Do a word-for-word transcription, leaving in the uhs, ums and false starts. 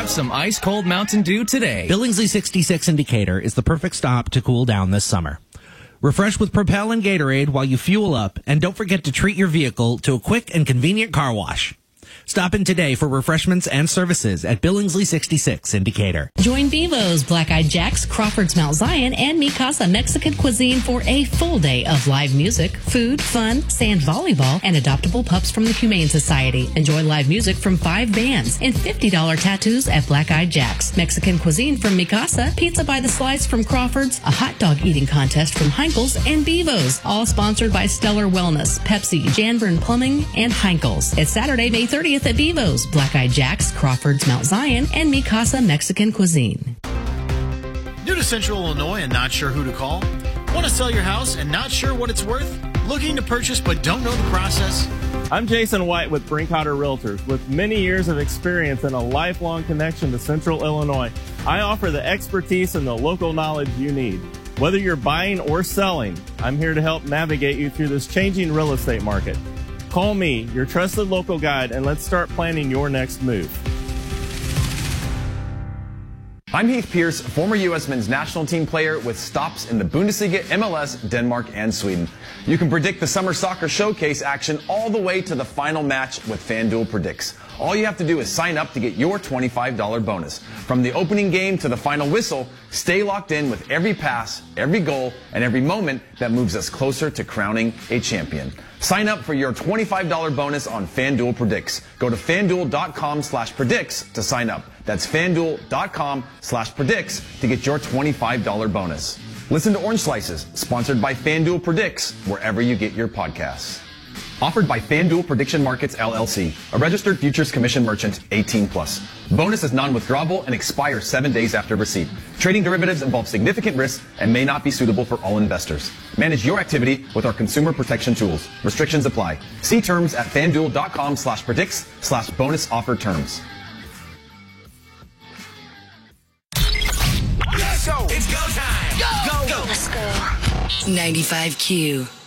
Have some ice-cold Mountain Dew today. Billingsley sixty-six in Decatur is the perfect stop to cool down this summer. Refresh with Propel and Gatorade while you fuel up, and don't forget to treat your vehicle to a quick and convenient car wash. Stop in today for refreshments and services at Billingsley sixty-six in Decatur. Join Bevo's, Black Eyed Jacks, Crawford's Mount Zion, and Mi Casa Mexican Cuisine for a full day of live music, food, fun, sand volleyball, and adoptable pups from the Humane Society. Enjoy live music from five bands and fifty dollars tattoos at Black Eyed Jacks. Mexican cuisine from Mi Casa, pizza by the slice from Crawford's, a hot dog eating contest from Heinkel's, and Bevo's. All sponsored by Stellar Wellness, Pepsi, Janvern Plumbing, and Heinkel's. It's Saturday, May thirtieth at Bevo's, Black Eyed Jacks, Crawford's Mount Zion, and Mi Casa Mexican Cuisine. New to Central Illinois and not sure who to call? Want to sell your house and not sure what it's worth? Looking to purchase but don't know the process? I'm Jason White with Brinkhotter Realtors. With many years of experience and a lifelong connection to Central Illinois, I offer the expertise and the local knowledge you need. Whether you're buying or selling, I'm here to help navigate you through this changing real estate market. Call me, your trusted local guide, and let's start planning your next move. I'm Heath Pierce, former U S men's national team player with stops in the Bundesliga, M L S, Denmark, and Sweden. You can predict the Summer Soccer Showcase action all the way to the final match with FanDuel Predicts. All you have to do is sign up to get your twenty-five dollars bonus. From the opening game to the final whistle, stay locked in with every pass, every goal, and every moment that moves us closer to crowning a champion. Sign up for your twenty-five dollars bonus on FanDuel Predicts. Go to FanDuel.com slash predicts to sign up. That's FanDuel.com slash predicts to get your twenty-five dollars bonus. Listen to Orange Slices, sponsored by FanDuel Predicts, wherever you get your podcasts. Offered by FanDuel Prediction Markets, L L C, a registered futures commission merchant, eighteen plus. Bonus is non-withdrawable and expires seven days after receipt. Trading derivatives involves significant risk and may not be suitable for all investors. Manage your activity with our consumer protection tools. Restrictions apply. See terms at FanDuel.com slash predicts slash bonus offer terms. Let's go! It's go time! Go! Go! Go! Let's go. ninety-five Q.